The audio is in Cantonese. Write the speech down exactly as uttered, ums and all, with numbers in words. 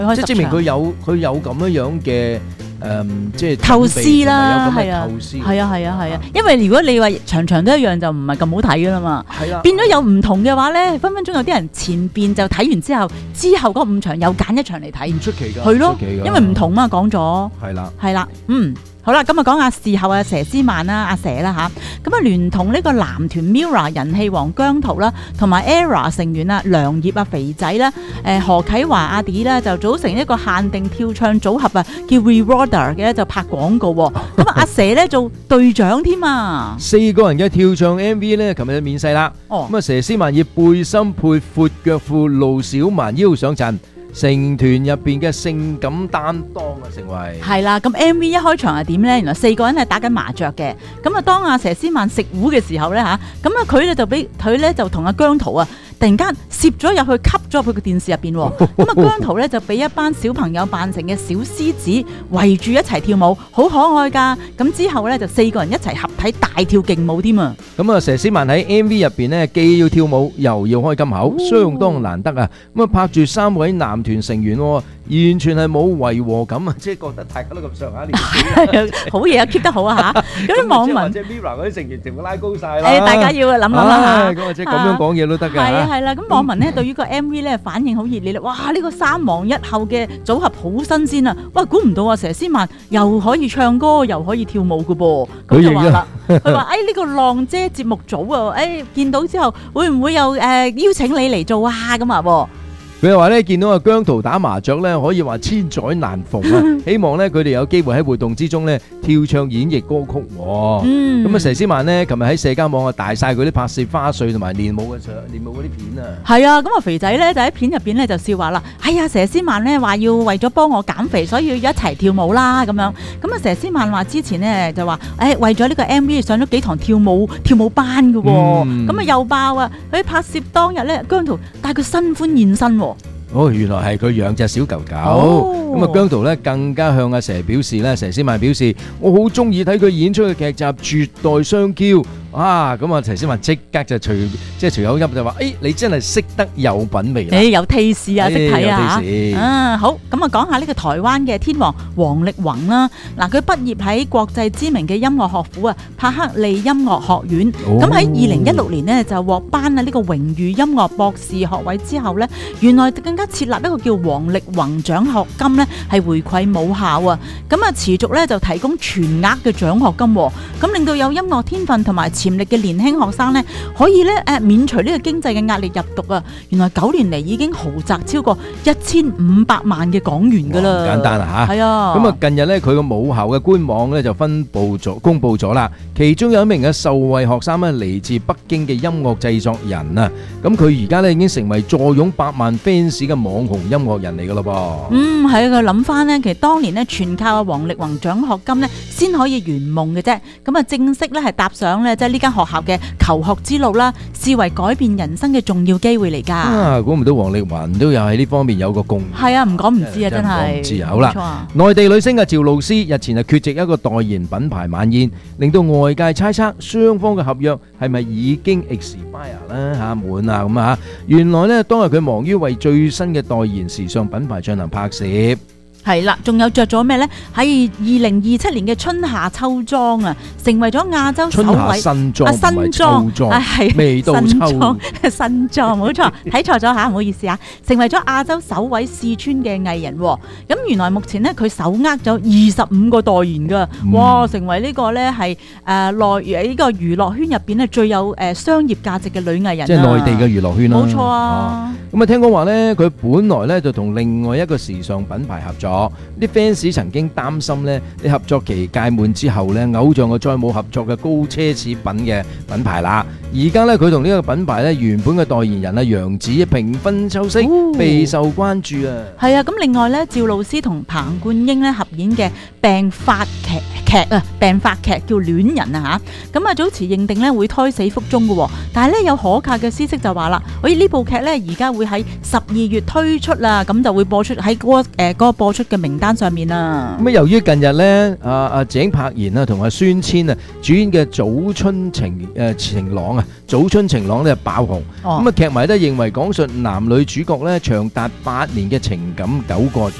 即係證明佢有佢有咁樣樣嘅誒，即係構思啦， 係啊，構思係啊係啊係啊，因為如果你話場場都一樣就唔係咁好睇噶啦嘛， 係啦， 變咗有唔同嘅話咧，分分鐘有啲人前邊就睇完之後，之後嗰五場又揀一場嚟睇， 唔出奇㗎， 係咯，因為唔同嘛，講咗， 係啦， 係啦，嗯。好啦，咁啊講下事後啊佘詩曼啦，阿佘啦吓，咁啊聯同呢個男團 Mirror 人氣王姜濤啦，同埋 Era 成員啊梁業啊肥仔啦，誒何啟華阿 D 啦，就組成一個限定跳唱組合啊，叫 Rewarder 嘅就拍廣告，咁啊阿佘咧做隊長添啊， 四個人嘅跳唱 M V 咧，琴日就面世啦，咁啊佘詩曼以背心配闊腳褲露小蠻腰上陣。成團入邊嘅性感擔當啊，成為係啦。咁 M V 一開場係點咧？原來四個人係打緊麻雀嘅。咁啊，當阿佘詩曼食糊嘅時候咧嚇，咁啊佢咧就俾佢咧就同阿姜濤啊，突然間攝咗入去，吸咗佢個電視入邊。咁啊姜濤咧就俾一班小朋友扮成嘅小獅子圍住一齊跳舞，好可愛㗎。咁之後咧就四個人一齊合體大跳勁舞添啊！ 咁啊佘詩曼喺 M V 入邊咧，既要跳舞又要開金口，相當難得啊！咁啊拍住三位男團成員，完全係冇違和感啊！即係覺得大家都咁上下年紀， 好嘢啊 keep 得好啊嚇！咁啲網民即係 Mirror 嗰啲成員全部拉高曬啦。 誒，大家要諗諗啦嚇。 咁啊即係咁樣講嘢都得㗎。 係啊係啦，咁網民咧對於個 M V 咧反應好熱烈啦！哇，呢個三王一後嘅組合好新鮮啊！哇，估唔到啊，佘詩曼又可以唱歌又可以跳舞㗎噃。咁就話啦，佢話誒呢個浪姐節目組啊，誒見到之後會唔會又誒邀請你嚟做啊？咁啊噃。 佢又話咧，見到阿姜濤打麻雀咧，可以話千載難逢啊！希望咧佢哋有機會喺活動之中咧跳唱演繹歌曲。咁啊，佘詩曼咧，琴日喺社交網啊大晒佢啲拍攝花絮同埋練舞嘅相、練舞嗰啲片啊。 係啊，咁啊肥仔咧就喺片入邊咧就笑話啦，哎呀，佘詩曼咧話要為咗幫我減肥，所以要一齊跳舞啦咁樣。咁啊，佘詩曼話之前咧就話，誒為咗呢個 M V 上咗幾堂跳舞跳舞班嘅，咁啊又爆啊！佢拍攝當日咧，姜濤帶佢新歡現身。 哦，原來係佢養隻小狗狗。咁啊，姜濤咧更加向阿佘表示咧，佘詩曼表示我好中意睇佢演出嘅劇集《絕代雙驕》啊！咁啊，佘詩曼即刻就隨即係隨口噏就話：誒，你真係識得有品味啦！ 誒，有 taste 啊，識睇啊嚇！ 啊，好，咁啊，講下呢個台灣嘅天王王力宏啦。嗱，佢畢業喺國際知名嘅音樂學府啊，帕克利音樂學院。咁喺二零一六年呢，就獲頒啊呢個榮譽音樂博士學位之後咧，原來更加設立一個叫王力宏獎學金咧，係回饋母校啊。咁啊，持續咧就提供全額嘅獎學金，咁令到有音樂天分同埋潛力嘅年輕學生咧，可以咧誒免除呢個經濟嘅壓力入讀啊！原來九年嚟已經豪擲超過一千五百萬嘅港元噶啦， 簡單啊嚇！ 係啊！ 咁啊，近日咧佢個母校嘅官網咧就分佈咗公佈咗啦，其中有一名嘅受惠學生咧嚟自北京嘅音樂製作人啊，咁佢而家咧已經成為坐擁百萬 fans 嘅網紅音樂人嚟噶咯噃。 嗯，係啊！佢諗翻咧，其實當年咧全靠阿王力宏獎學金咧先可以圓夢嘅啫。咁啊，正式咧係踏上咧即係呢間學校嘅求學之路啦，視為改變人生嘅重要機會嚟㗎。啊， 估唔到王力宏都有喺呢方面有個貢獻。 係啊，唔講唔知啊，真係。 唔知好啦。內地女星嘅趙露思日前就缺席一個代言品牌晚宴，令到外界猜測雙方嘅合約係咪已經 expire 啦嚇滿啊咁啊嚇。原來咧當日佢忙於為最新嘅代言時尚品牌進行拍攝。 係啦，仲有着咗咩呢？喺二零二七年嘅春夏秋裝啊，成為咗亞洲首位新裝啊新裝啊係未到秋新裝，冇錯，睇錯咗吓，唔好意思啊，成為咗亞洲首位試穿嘅藝人。咁原來目前呢，佢手握咗二十五個代言噶，嗯、哇，成為呢個呢係誒內呢個娛樂圈入邊呢最有誒商業價值嘅女藝人。 即係內地嘅娛樂圈啦， 冇錯啊。 咁啊，聽講話呢，佢本來呢就同另外一個時尚品牌合作。啲 fans 曾經擔心咧，啲合作期屆滿之後咧，偶像就再冇合作嘅高奢侈品嘅品牌啦。而家咧，佢同呢個品牌咧原本嘅代言人啊楊紫平分秋色，哦、備受關注啊。係啊，咁另外咧，趙露思同彭冠英咧合演嘅病發劇劇啊，病發劇叫《戀人》啊嚇。咁啊，早前認定咧會胎死腹中嘅喎，但係咧有可靠嘅消息就話啦，好似呢部劇咧而家會會喺十二月推出啦，咁就會播出喺嗰、嗰個誒、呃嗰個播出嘅名單上面啦。 咁啊，由於近日咧，阿阿井柏然啊同阿孫千啊主演嘅《早春情誒晴朗》啊，《早春晴朗》咧爆紅。咁啊、 哦， 劇迷都認為講述男女主角咧長達八年嘅情感糾葛。